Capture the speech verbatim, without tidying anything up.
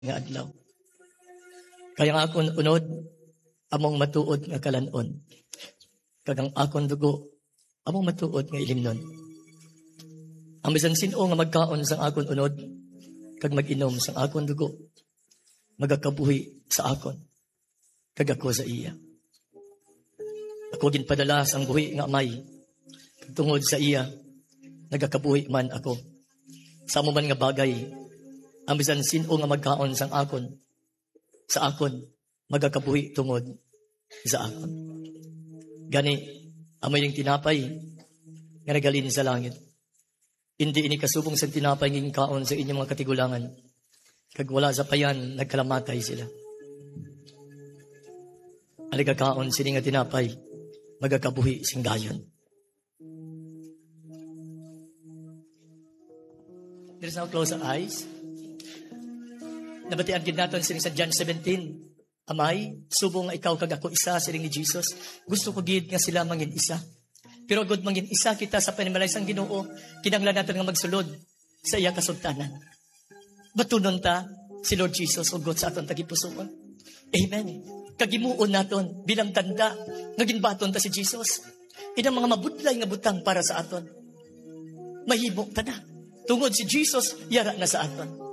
nga adlaw. Kaya nga akon unod, among matuod nga kalanon. Kagang akon dugo, among matuod nga ilimnon. Ang bisan sino nga magkaon sa akon unod, kag mag-inom sa akon dugo, magakabuhi sa akon, kag ako sa iya. Ako ginpadala sang buhi nga amay, kag tungod sa iya, nagakabuhi man ako. Sa mo man nga bagay, ang bisan sino nga magkaon sang akon, sa akon, magakabuhi tungod sa akon. Gani, amoy yung tinapay, nga nagalin sa langit. Hindi ini kasubong sa tinapay nging kaon sa inyong mga katigulangan. Kag wala sa payan, nagkalamatay sila. Aligakaon sini nga tinapay, magakabuhi sing dayon. Let's now close our eyes. Nabatian gid naton sini sa John seventeen. Amay, subong nga ikaw kag ako isa siring ni Jesus. Gusto ko gid nga sila mangin isa. Pero good mangin isa kita sa panimalay sang Ginoo, kinahanglan naton nga magsulod sa iya kasultanan. Batunon ta si Lord Jesus ugot sa aton tagipusoon. Amen. Kagimuon naton bilang tanda nga ginbaton ta si Jesus. Inang mga mabudlay nga butang para sa aton. Mahimo ta na. Tungod si Jesus yara na sa aton.